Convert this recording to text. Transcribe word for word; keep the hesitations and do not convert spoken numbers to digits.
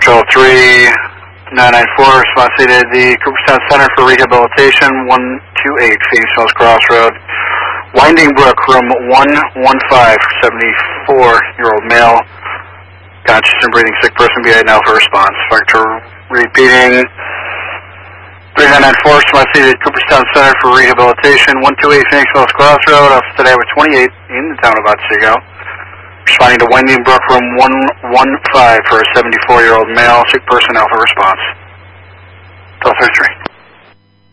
Control three nine nine four, response needed the Cooperstown Center for Rehabilitation, one two eight, Phoenix Mills Crossroad. Winding Brook, room one one five, seventy-four-year-old male, conscious and breathing sick person, B I now for response. Factor repeating, three nine nine four, response needed Cooperstown Center for Rehabilitation, one two eight, Phoenix Mills Crossroad, off today with twenty-eight in the town of Otsego. Responding to Winding Brook, room one one five for a seventy-four-year-old male, sick person, alpha response. Delta three.